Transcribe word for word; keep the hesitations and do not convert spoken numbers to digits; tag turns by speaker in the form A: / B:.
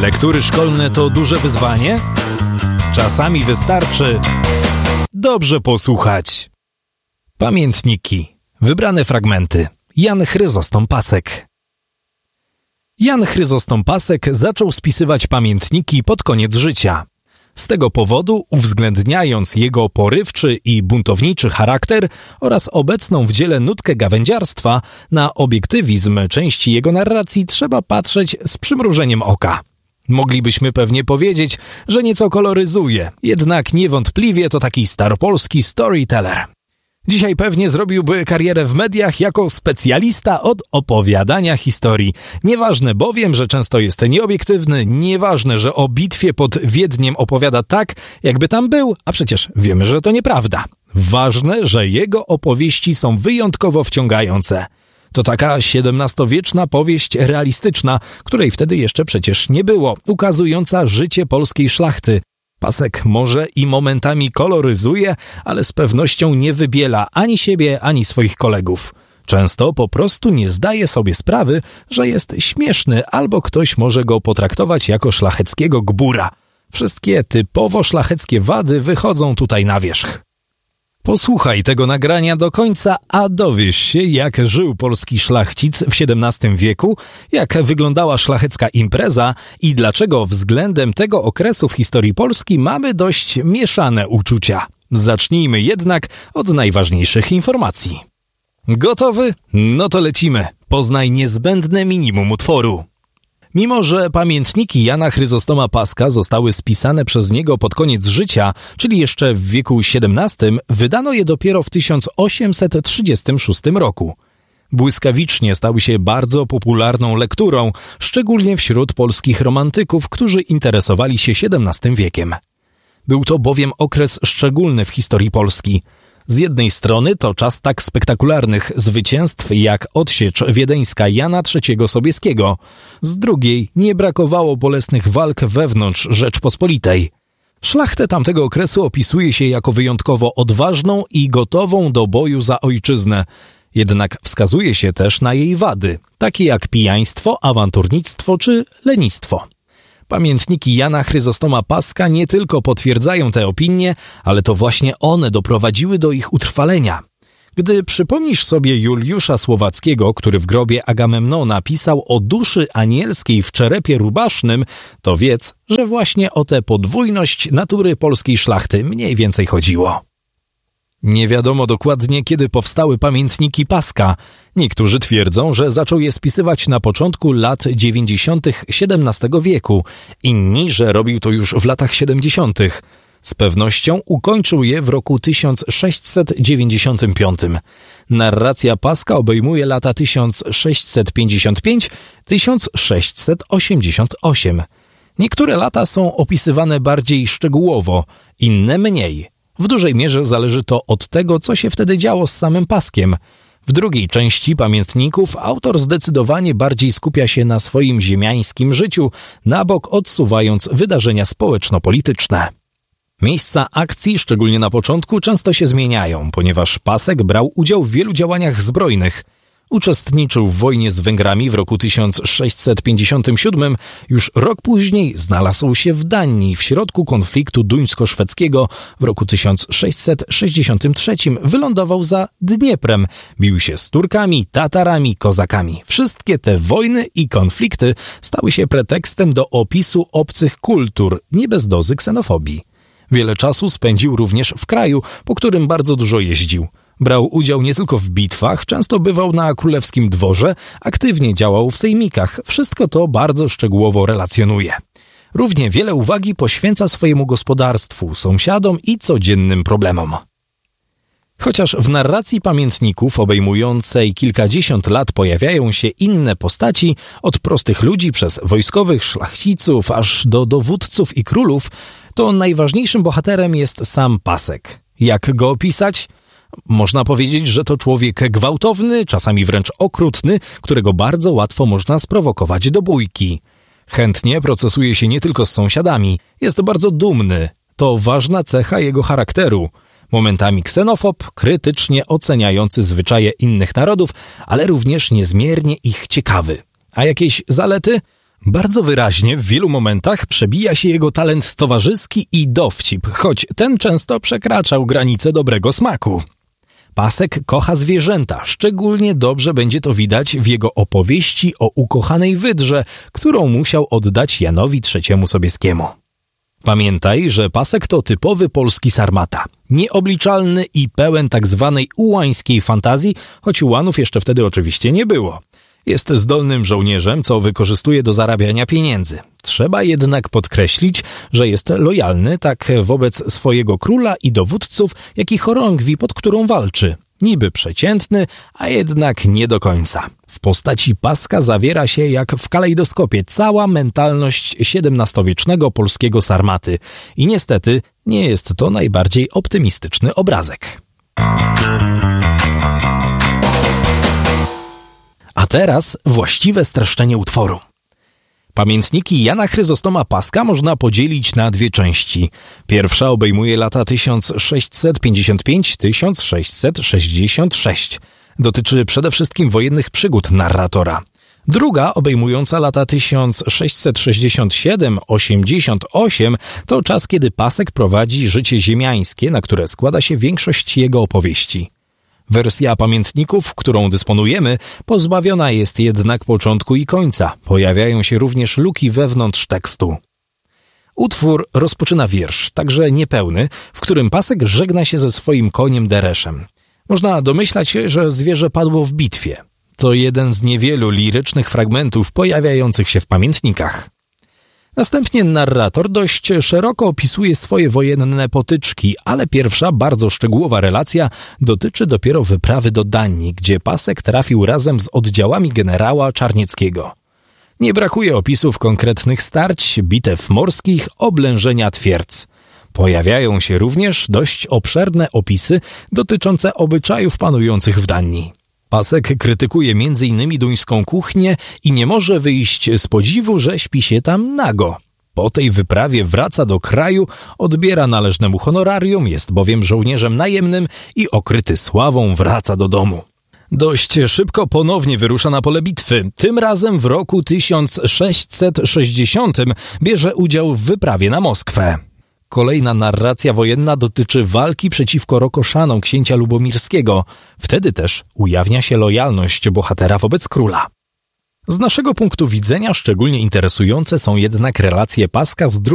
A: Lektury szkolne to duże wyzwanie? Czasami wystarczy dobrze posłuchać. Pamiętniki. Wybrane fragmenty. Jan Chryzostom Pasek. Jan Chryzostom Pasek zaczął spisywać pamiętniki pod koniec życia. Z tego powodu, uwzględniając jego porywczy i buntowniczy charakter oraz obecną w dziele nutkę gawędziarstwa, na obiektywizm części jego narracji trzeba patrzeć z przymrużeniem oka. Moglibyśmy pewnie powiedzieć, że nieco koloryzuje, jednak niewątpliwie to taki staropolski storyteller. Dzisiaj pewnie zrobiłby karierę w mediach jako specjalista od opowiadania historii. Nieważne bowiem, że często jest nieobiektywny, nieważne, że o bitwie pod Wiedniem opowiada tak, jakby tam był, a przecież wiemy, że to nieprawda. Ważne, że jego opowieści są wyjątkowo wciągające. To taka siedemnastowieczna powieść realistyczna, której wtedy jeszcze przecież nie było, ukazująca życie polskiej szlachty. Pasek może i momentami koloryzuje, ale z pewnością nie wybiela ani siebie, ani swoich kolegów. Często po prostu nie zdaje sobie sprawy, że jest śmieszny albo ktoś może go potraktować jako szlacheckiego gbura. Wszystkie typowo szlacheckie wady wychodzą tutaj na wierzch. Posłuchaj tego nagrania do końca, a dowiesz się, jak żył polski szlachcic w siedemnastym wieku, jak wyglądała szlachecka impreza i dlaczego względem tego okresu w historii Polski mamy dość mieszane uczucia. Zacznijmy jednak od najważniejszych informacji. Gotowy? No to lecimy. Poznaj niezbędne minimum utworu. Mimo że pamiętniki Jana Chryzostoma Paska zostały spisane przez niego pod koniec życia, czyli jeszcze w wieku siedemnastym, wydano je dopiero w tysiąc osiemset trzydziestym szóstym roku. Błyskawicznie stały się bardzo popularną lekturą, szczególnie wśród polskich romantyków, którzy interesowali się siedemnastym wiekiem. Był to bowiem okres szczególny w historii Polski. Z jednej strony to czas tak spektakularnych zwycięstw jak odsiecz wiedeńska Jana trzeciego Sobieskiego. Z drugiej nie brakowało bolesnych walk wewnątrz Rzeczpospolitej. Szlachtę tamtego okresu opisuje się jako wyjątkowo odważną i gotową do boju za ojczyznę. Jednak wskazuje się też na jej wady, takie jak pijaństwo, awanturnictwo czy lenistwo. Pamiętniki Jana Chryzostoma Paska nie tylko potwierdzają te opinie, ale to właśnie one doprowadziły do ich utrwalenia. Gdy przypomnisz sobie Juliusza Słowackiego, który w grobie Agamemnona pisał o duszy anielskiej w czerepie rubasznym, to wiedz, że właśnie o tę podwójność natury polskiej szlachty mniej więcej chodziło. Nie wiadomo dokładnie, kiedy powstały pamiętniki Paska. Niektórzy twierdzą, że zaczął je spisywać na początku lat dziewięćdziesiątych siedemnastego wieku, inni, że robił to już w latach siedemdziesiątych. Z pewnością ukończył je w roku tysiąc sześćset dziewięćdziesiątym piątym. Narracja Paska obejmuje lata tysiąc sześćset pięćdziesiąt pięć do tysiąc sześćset osiemdziesiąt osiem. Niektóre lata są opisywane bardziej szczegółowo, inne mniej. W dużej mierze zależy to od tego, co się wtedy działo z samym Paskiem. W drugiej części pamiętników autor zdecydowanie bardziej skupia się na swoim ziemiańskim życiu, na bok odsuwając wydarzenia społeczno-polityczne. Miejsca akcji, szczególnie na początku, często się zmieniają, ponieważ Pasek brał udział w wielu działaniach zbrojnych. Uczestniczył w wojnie z Węgrami w roku tysiąc sześćset pięćdziesiątym siódmym, już rok później znalazł się w Danii w środku konfliktu duńsko-szwedzkiego, w roku tysiąc sześćset sześćdziesiątym trzecim wylądował za Dnieprem, bił się z Turkami, Tatarami, Kozakami. Wszystkie te wojny i konflikty stały się pretekstem do opisu obcych kultur, nie bez dozy ksenofobii. Wiele czasu spędził również w kraju, po którym bardzo dużo jeździł. Brał udział nie tylko w bitwach, często bywał na królewskim dworze, aktywnie działał w sejmikach. Wszystko to bardzo szczegółowo relacjonuje. Równie wiele uwagi poświęca swojemu gospodarstwu, sąsiadom i codziennym problemom. Chociaż w narracji pamiętników obejmującej kilkadziesiąt lat pojawiają się inne postaci, od prostych ludzi przez wojskowych, szlachciców, aż do dowódców i królów, to najważniejszym bohaterem jest sam Pasek. Jak go opisać? Można powiedzieć, że to człowiek gwałtowny, czasami wręcz okrutny, którego bardzo łatwo można sprowokować do bójki. Chętnie procesuje się nie tylko z sąsiadami. Jest bardzo dumny. To ważna cecha jego charakteru. Momentami ksenofob, krytycznie oceniający zwyczaje innych narodów, ale również niezmiernie ich ciekawy. A jakieś zalety? Bardzo wyraźnie w wielu momentach przebija się jego talent towarzyski i dowcip, choć ten często przekraczał granice dobrego smaku. Pasek kocha zwierzęta, szczególnie dobrze będzie to widać w jego opowieści o ukochanej wydrze, którą musiał oddać Janowi trzeciemu Sobieskiemu. Pamiętaj, że Pasek to typowy polski sarmata, nieobliczalny i pełen tak zwanej ułańskiej fantazji, choć ułanów jeszcze wtedy oczywiście nie było. Jest zdolnym żołnierzem, co wykorzystuje do zarabiania pieniędzy. Trzeba jednak podkreślić, że jest lojalny tak wobec swojego króla i dowódców, jak i chorągwi, pod którą walczy. Niby przeciętny, a jednak nie do końca. W postaci Paska zawiera się jak w kalejdoskopie cała mentalność siedemnastowiecznego polskiego sarmaty. I niestety nie jest to najbardziej optymistyczny obrazek. A teraz właściwe streszczenie utworu. Pamiętniki Jana Chryzostoma Paska można podzielić na dwie części. Pierwsza obejmuje lata tysiąc sześćset pięćdziesiąt pięć do tysiąc sześćset sześćdziesiąt sześć. Dotyczy przede wszystkim wojennych przygód narratora. Druga, obejmująca lata tysiąc sześćset sześćdziesiąt siedem do osiemdziesiąt osiem, to czas, kiedy Pasek prowadzi życie ziemiańskie, na które składa się większość jego opowieści. Wersja pamiętników, którą dysponujemy, pozbawiona jest jednak początku i końca. Pojawiają się również luki wewnątrz tekstu. Utwór rozpoczyna wiersz, także niepełny, w którym Pasek żegna się ze swoim koniem Dereszem. Można domyślać się, że zwierzę padło w bitwie. To jeden z niewielu lirycznych fragmentów pojawiających się w pamiętnikach. Następnie narrator dość szeroko opisuje swoje wojenne potyczki, ale pierwsza, bardzo szczegółowa relacja dotyczy dopiero wyprawy do Danii, gdzie Pasek trafił razem z oddziałami generała Czarnieckiego. Nie brakuje opisów konkretnych starć, bitew morskich, oblężenia twierdz. Pojawiają się również dość obszerne opisy dotyczące obyczajów panujących w Danii. Pasek krytykuje między innymi duńską kuchnię i nie może wyjść z podziwu, że śpi się tam nago. Po tej wyprawie wraca do kraju, odbiera należne mu honorarium, jest bowiem żołnierzem najemnym i okryty sławą wraca do domu. Dość szybko ponownie wyrusza na pole bitwy. Tym razem w roku tysiąc sześćset sześćdziesiątym bierze udział w wyprawie na Moskwę. Kolejna narracja wojenna dotyczy walki przeciwko Rokoszanom księcia lubomirskiego. Wtedy też ujawnia się lojalność bohatera wobec króla. Z naszego punktu widzenia szczególnie interesujące są jednak relacje Paska z